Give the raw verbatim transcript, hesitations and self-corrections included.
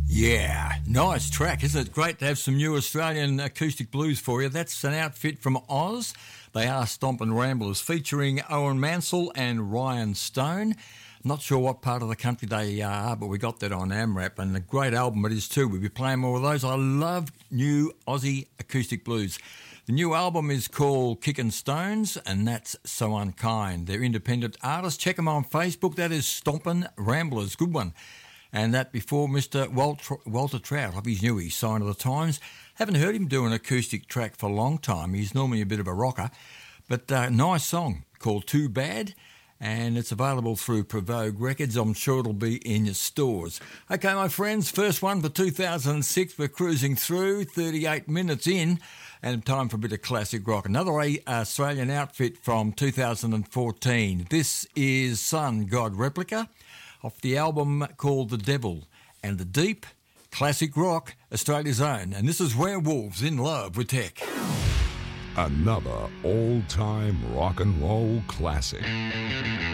Yeah, nice track, isn't it? Great to have some new Australian acoustic blues for you. That's an outfit from Oz. They are Stompin' Ramblers, featuring Owen Mansell and Ryan Stone. Not sure what part of the country they are, but we got that on AMRAP, and a great album it is too. We'll be playing more of those. I love new Aussie acoustic blues. The new album is called Kickin' Stones, and that's So Unkind. They're independent artists. Check them out on Facebook. That is Stompin' Ramblers. Good one. And that before Mister Walter, Walter Trout, of his new Sign of the Times. Haven't heard him do an acoustic track for a long time. He's normally a bit of a rocker. But uh, nice song called Too Bad. And it's available through Provogue Records. I'm sure it'll be in your stores. Okay, my friends, first one for two thousand six. We're cruising through, thirty-eight minutes in, and time for a bit of classic rock. Another Australian outfit from two thousand fourteen. This is Sun God Replica, off the album called The Devil and the Deep, classic rock, Australia's own. And this is Werewolves in Love with Tech. Another all-time rock and roll classic.